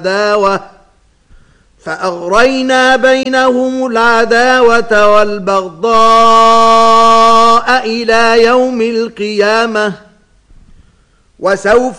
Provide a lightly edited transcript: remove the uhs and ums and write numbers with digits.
فأغرينا بينهم العداوة والبغضاء إلى يوم القيامة وسوف